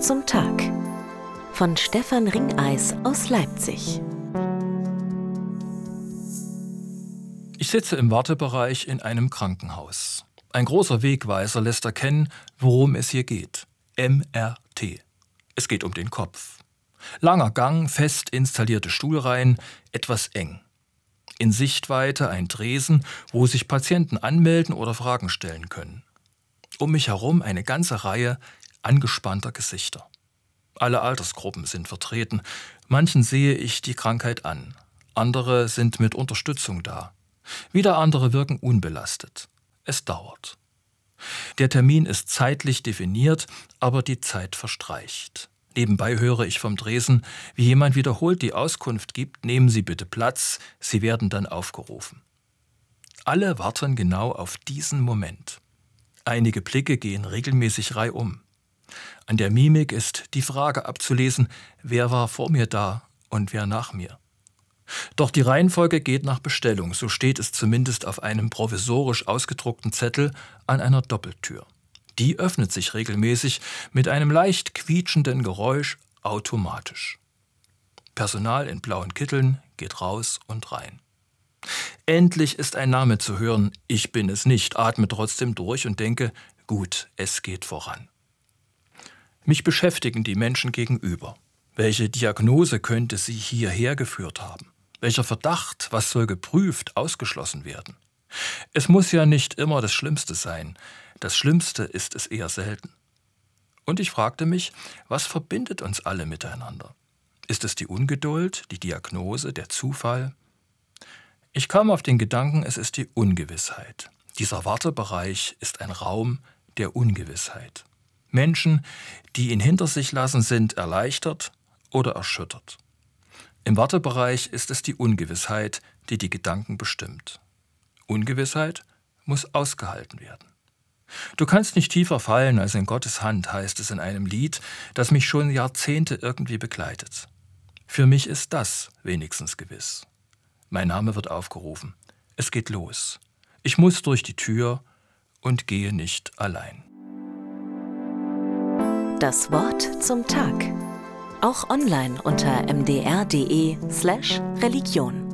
zum Tag von Stefan Ringeis aus Leipzig. Ich sitze im Wartebereich in einem Krankenhaus. Ein großer Wegweiser lässt erkennen, worum es hier geht. MRT. Es geht um den Kopf. Langer Gang, fest installierte Stuhlreihen, etwas eng. In Sichtweite ein Tresen, wo sich Patienten anmelden oder Fragen stellen können. Um mich herum eine ganze Reihe angespannter Gesichter. Alle Altersgruppen sind vertreten. Manchen sehe ich die Krankheit an. Andere sind mit Unterstützung da. Wieder andere wirken unbelastet. Es dauert. Der Termin ist zeitlich definiert, aber die Zeit verstreicht. Nebenbei höre ich vom Tresen, wie jemand wiederholt die Auskunft gibt: Nehmen Sie bitte Platz, Sie werden dann aufgerufen. Alle warten genau auf diesen Moment. Einige Blicke gehen regelmäßig reihum. An der Mimik ist die Frage abzulesen: Wer war vor mir da und wer nach mir? Doch die Reihenfolge geht nach Bestellung, so steht es zumindest auf einem provisorisch ausgedruckten Zettel an einer Doppeltür. Die öffnet sich regelmäßig mit einem leicht quietschenden Geräusch automatisch. Personal in blauen Kitteln geht raus und rein. Endlich ist ein Name zu hören. Ich bin es nicht, atme trotzdem durch und denke: Gut, es geht voran. Mich beschäftigen die Menschen gegenüber. Welche Diagnose könnte sie hierher geführt haben? Welcher Verdacht, was soll geprüft, ausgeschlossen werden? Es muss ja nicht immer das Schlimmste sein. Das Schlimmste ist es eher selten. Und ich fragte mich, was verbindet uns alle miteinander? Ist es die Ungeduld, die Diagnose, der Zufall? Ich kam auf den Gedanken, es ist die Ungewissheit. Dieser Wartebereich ist ein Raum der Ungewissheit. Menschen, die ihn hinter sich lassen, sind erleichtert oder erschüttert. Im Wartebereich ist es die Ungewissheit, die die Gedanken bestimmt. Ungewissheit muss ausgehalten werden. Du kannst nicht tiefer fallen als in Gottes Hand, heißt es in einem Lied, das mich schon Jahrzehnte irgendwie begleitet. Für mich ist das wenigstens gewiss. Mein Name wird aufgerufen. Es geht los. Ich muss durch die Tür und gehe nicht allein. Das Wort zum Tag. Auch online unter mdr.de/Religion.